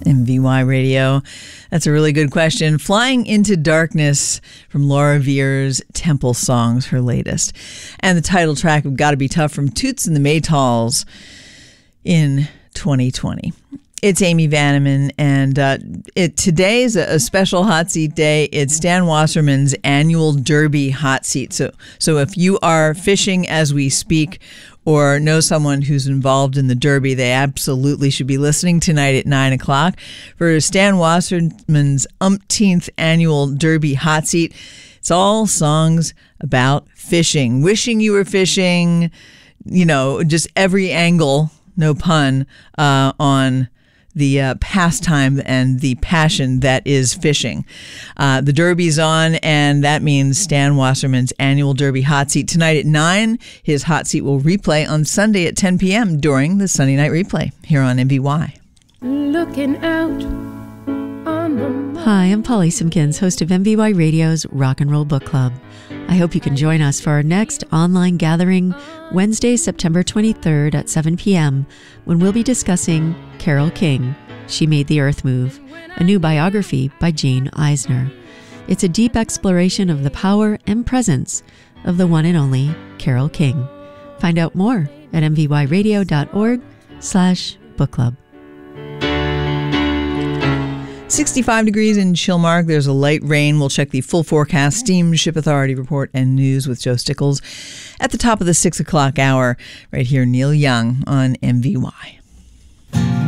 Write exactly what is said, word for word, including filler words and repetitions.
M V Y Radio. That's a really good question. Flying into Darkness from Laura Vier's Temple Songs, her latest. And the title track of Gotta Be Tough from Toots and the Maytals in twenty twenty. It's Amy Vanneman, and uh, it today is a, a special hot seat day. It's Stan Wasserman's annual Derby hot seat. So, so if you are fishing as we speak or know someone who's involved in the Derby, they absolutely should be listening tonight at nine o'clock for Stan Wasserman's umpteenth annual Derby hot seat. It's all songs about fishing, wishing you were fishing, you know, just every angle, no pun, uh, on the uh, pastime and the passion that is fishing. Uh, the Derby's on, and that means Stan Wasserman's annual Derby hot seat tonight at nine. His hot seat will replay on Sunday at ten p.m. during the Sunday night replay here on M V Y. Looking out on the... Hi, I'm Polly Simpkins, host of M V Y Radio's Rock and Roll Book Club. I hope you can join us for our next online gathering Wednesday, September twenty-third at seven p.m. when we'll be discussing Carole King, She Made the Earth Move, a new biography by Jane Eisner. It's a deep exploration of the power and presence of the one and only Carole King. Find out more at mvyradio.org slash book club. sixty-five degrees in Chilmark. There's a light rain. We'll check the full forecast, Steamship Authority report, and news with Joe Stickles at the top of the six o'clock hour right here. Neil Young on M V Y.